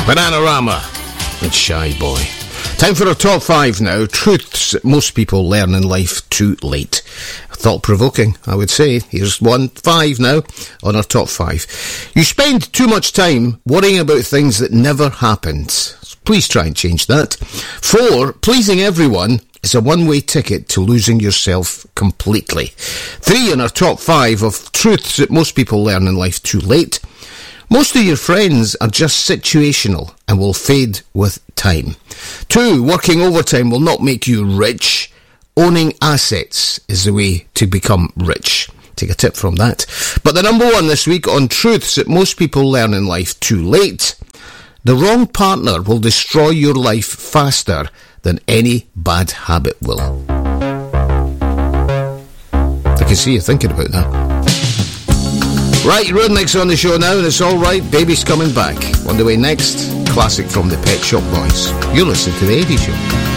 Bananarama and Shy Boy. Time for our top 5 now. Truths that most people learn in life too late. Thought-provoking, I would say. Here's 5 now on our top 5. You spend too much time worrying about things that never happened. Please try and change that. 4, pleasing everyone is a one-way ticket to losing yourself completely. 3 in our top 5 of truths that most people learn in life too late. Most of your friends are just situational and will fade with time. 2, working overtime will not make you rich. Owning assets is the way to become rich. Take a tip from that. But the number 1 this week on truths that most people learn in life too late. The wrong partner will destroy your life faster than any bad habit will. I can see you thinking about that. Right, Rudnick's on the show now, and it's all right, Baby's Coming Back. On the way next, classic from the Pet Shop Boys. You're listening to The Eddie Show.